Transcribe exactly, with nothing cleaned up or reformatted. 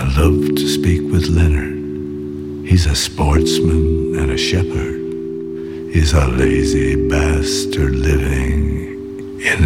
I love to speak with Leonard. He's a sportsman and a shepherd. He's a lazy bastard living